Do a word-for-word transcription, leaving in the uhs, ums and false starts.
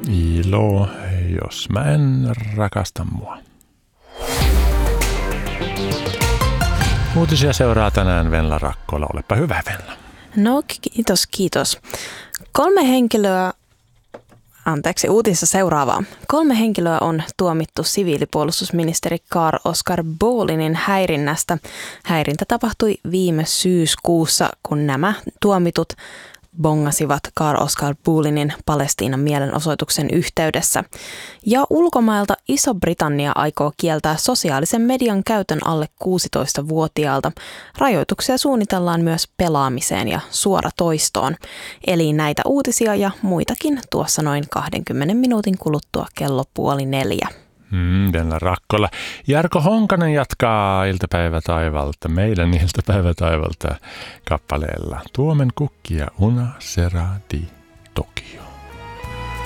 Ilo, jos mä en rakasta mua. Uutisia seuraa tänään Venla Rakkola. Olepa hyvä, Venla. No kiitos, kiitos. Kolme henkilöä, anteeksi, uutissa seuraavaa. Kolme henkilöä on tuomittu siviilipuolustusministeri Carl Oskar Bolinin häirinnästä. Häirintä tapahtui viime syyskuussa, kun nämä tuomitut bongasivat Carl Oskar Bolinin Palestiinan mielenosoituksen yhteydessä. Ja ulkomailta Iso-Britannia aikoo kieltää sosiaalisen median käytön alle kuusitoistavuotiaalta. Rajoituksia suunnitellaan myös pelaamiseen ja suoratoistoon. Eli näitä uutisia ja muitakin tuossa noin kahdenkymmenen minuutin kuluttua kello puoli neljä. Mm, Venla Rakkola. Jarko Honkanen jatkaa iltapäivätaivalta, meidän iltapäivätaivalta kappaleella Tuomen kukkia una sera di Tokio.